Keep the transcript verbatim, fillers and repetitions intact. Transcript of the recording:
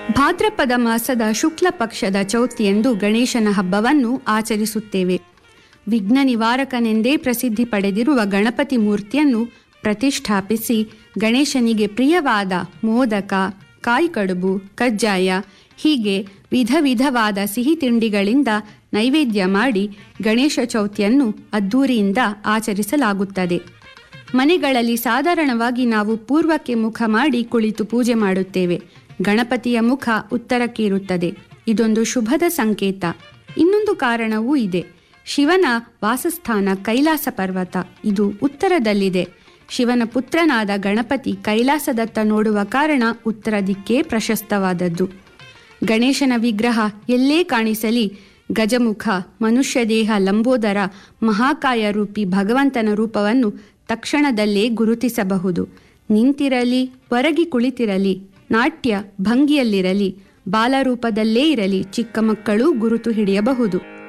ಭಾದ್ರಪದ ಮಾಸದ ಶುಕ್ಲ ಪಕ್ಷದ ಚೌತಿಯಂದು ಗಣೇಶನ ಹಬ್ಬವನ್ನು ಆಚರಿಸುತ್ತೇವೆ. ವಿಘ್ನ ನಿವಾರಕನೆಂದೇ ಪ್ರಸಿದ್ಧಿ ಪಡೆದಿರುವ ಗಣಪತಿ ಮೂರ್ತಿಯನ್ನು ಪ್ರತಿಷ್ಠಾಪಿಸಿ ಗಣೇಶನಿಗೆ ಪ್ರಿಯವಾದ ಮೋದಕ, ಕಾಯಿ ಕಡುಬು, ಕಜ್ಜಾಯ ಹೀಗೆ ವಿಧ ವಿಧವಾದ ಸಿಹಿ ತಿಂಡಿಗಳಿಂದ ನೈವೇದ್ಯ ಮಾಡಿ ಗಣೇಶ ಚೌತಿಯನ್ನು ಅದ್ಧೂರಿಯಿಂದ ಆಚರಿಸಲಾಗುತ್ತದೆ. ಮನೆಗಳಲ್ಲಿ ಸಾಧಾರಣವಾಗಿ ನಾವು ಪೂರ್ವಕ್ಕೆ ಮುಖ ಮಾಡಿ ಕುಳಿತು ಪೂಜೆ ಮಾಡುತ್ತೇವೆ. ಗಣಪತಿಯ ಮುಖ ಉತ್ತರಕ್ಕೆ ಇರುತ್ತದೆ. ಇದೊಂದು ಶುಭದ ಸಂಕೇತ. ಇನ್ನೊಂದು ಕಾರಣವೂ ಇದೆ. ಶಿವನ ವಾಸಸ್ಥಾನ ಕೈಲಾಸ ಪರ್ವತ, ಇದು ಉತ್ತರದಲ್ಲಿದೆ. ಶಿವನ ಪುತ್ರನಾದ ಗಣಪತಿ ಕೈಲಾಸದತ್ತ ನೋಡುವ ಕಾರಣ ಉತ್ತರ ದಿಕ್ಕೇ ಪ್ರಶಸ್ತವಾದದ್ದು. ಗಣೇಶನ ವಿಗ್ರಹ ಎಲ್ಲೇ ಕಾಣಿಸಲಿ ಗಜಮುಖ, ಮನುಷ್ಯ ದೇಹ, ಲಂಬೋದರ, ಮಹಾಕಾಯ ರೂಪಿ ಭಗವಂತನ ರೂಪವನ್ನು ತಕ್ಷಣದಲ್ಲೇ ಗುರುತಿಸಬಹುದು. ನಿಂತಿರಲಿ, ಒರಗಿ ಕುಳಿತಿರಲಿ, ನಾಟ್ಯ ಭಂಗಿಯಲ್ಲಿರಲಿ, ಬಾಲರೂಪದಲ್ಲೇ ಇರಲಿ, ಚಿಕ್ಕ ಮಕ್ಕಳು ಗುರುತು ಹಿಡಿಯಬಹುದು.